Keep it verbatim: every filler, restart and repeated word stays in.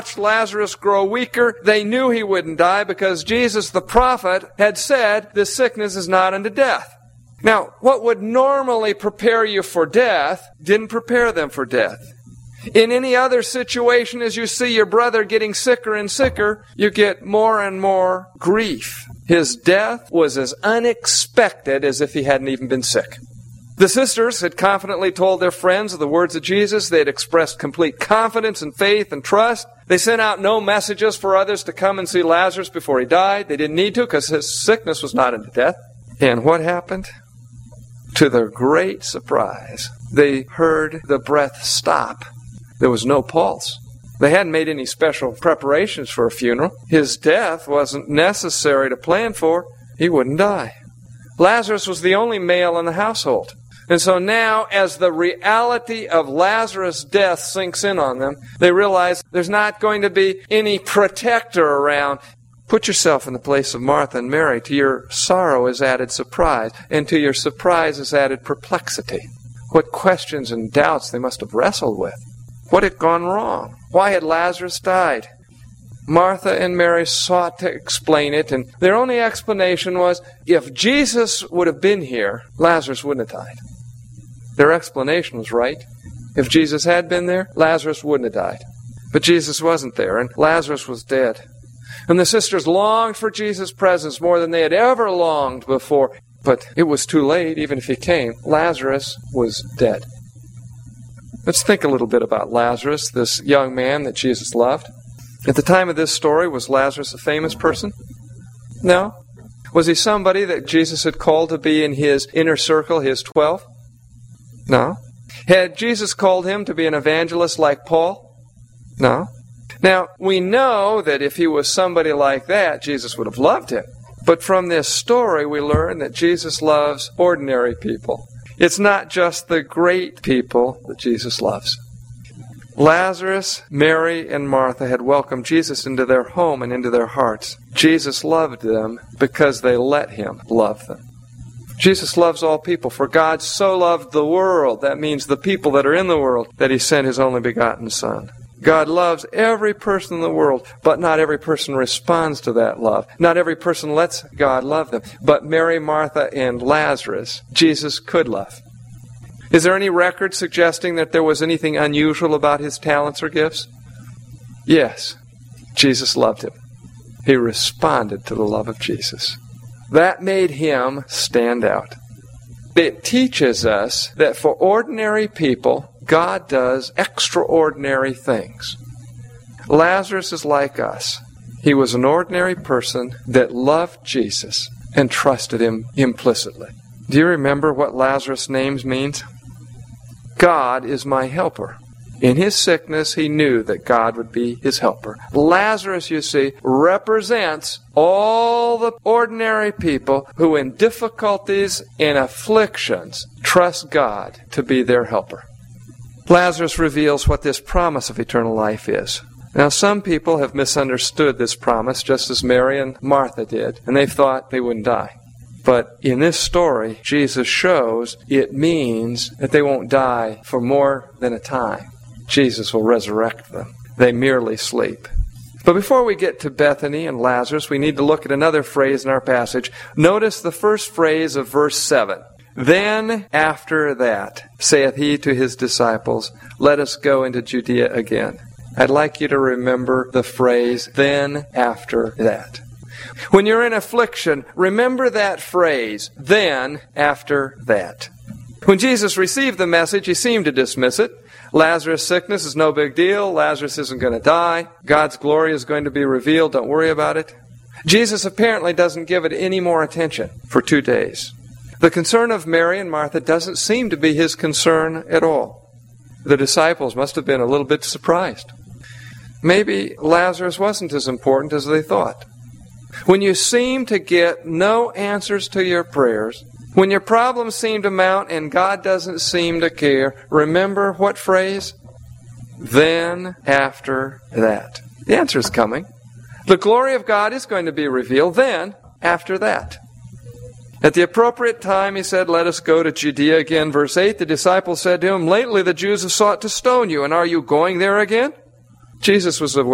Lazarus grow weaker. They knew he wouldn't die because Jesus, the prophet, had said, this sickness is not unto death. Now, what would normally prepare you for death didn't prepare them for death. In any other situation, as you see your brother getting sicker and sicker, you get more and more grief. His death was as unexpected as if he hadn't even been sick. The sisters had confidently told their friends of the words of Jesus. They had expressed complete confidence and faith and trust. They sent out no messages for others to come and see Lazarus before he died. They didn't need to because his sickness was not unto death. And what happened? To their great surprise, they heard the breath stop. There was no pulse. They hadn't made any special preparations for a funeral. His death wasn't necessary to plan for. He wouldn't die. Lazarus was the only male in the household. And so now, as the reality of Lazarus' death sinks in on them, they realize there's not going to be any protector around. Put yourself in the place of Martha and Mary. To your sorrow is added surprise, and to your surprise is added perplexity. What questions and doubts they must have wrestled with. What had gone wrong? Why had Lazarus died? Martha and Mary sought to explain it, and their only explanation was, if Jesus would have been here, Lazarus wouldn't have died. Their explanation was right. If Jesus had been there, Lazarus wouldn't have died. But Jesus wasn't there, and Lazarus was dead. And the sisters longed for Jesus' presence more than they had ever longed before. But it was too late, even if he came. Lazarus was dead. Let's think a little bit about Lazarus, this young man that Jesus loved. At the time of this story, was Lazarus a famous person? No. Was he somebody that Jesus had called to be in his inner circle, his twelve? No. Had Jesus called him to be an evangelist like Paul? No. Now, we know that if he was somebody like that, Jesus would have loved him. But from this story, we learn that Jesus loves ordinary people. It's not just the great people that Jesus loves. Lazarus, Mary, and Martha had welcomed Jesus into their home and into their hearts. Jesus loved them because they let him love them. Jesus loves all people, for God so loved the world, that means the people that are in the world, that he sent his only begotten Son. God loves every person in the world, but not every person responds to that love. Not every person lets God love them. But Mary, Martha, and Lazarus, Jesus could love. Is there any record suggesting that there was anything unusual about his talents or gifts? Yes. Jesus loved him. He responded to the love of Jesus. That made him stand out. It teaches us that for ordinary people, God does extraordinary things. Lazarus is like us. He was an ordinary person that loved Jesus and trusted him implicitly. Do you remember what Lazarus' name means? God is my helper. In his sickness, he knew that God would be his helper. Lazarus, you see, represents all the ordinary people who in difficulties and afflictions trust God to be their helper. Lazarus reveals what this promise of eternal life is. Now, some people have misunderstood this promise, just as Mary and Martha did, and they thought they wouldn't die. But in this story, Jesus shows it means that they won't die for more than a time. Jesus will resurrect them. They merely sleep. But before we get to Bethany and Lazarus, we need to look at another phrase in our passage. Notice the first phrase of verse seven. Then after that, saith he to his disciples, let us go into Judea again. I'd like you to remember the phrase, then after that. When you're in affliction, remember that phrase, then after that. When Jesus received the message, he seemed to dismiss it. Lazarus' sickness is no big deal. Lazarus isn't going to die. God's glory is going to be revealed. Don't worry about it. Jesus apparently doesn't give it any more attention for two days. The concern of Mary and Martha doesn't seem to be his concern at all. The disciples must have been a little bit surprised. Maybe Lazarus wasn't as important as they thought. When you seem to get no answers to your prayers, when your problems seem to mount and God doesn't seem to care, remember what phrase? Then after that. The answer is coming. The glory of God is going to be revealed then after that. At the appropriate time, he said, let us go to Judea again. Verse eight, the disciples said to him, lately the Jews have sought to stone you, and are you going there again? Jesus was aware